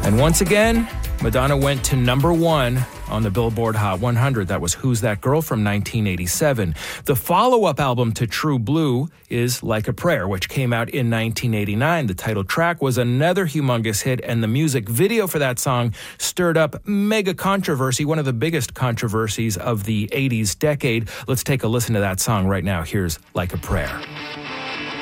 And once again, Madonna went to number 1 on the Billboard Hot 100. That was Who's That Girl from 1987. The follow-up album to True Blue is Like a Prayer, which came out in 1989. The title track was another humongous hit, and the music video for that song stirred up mega controversy, one of the biggest controversies of the 80s decade. Let's take a listen to that song right now. Here's Like a Prayer.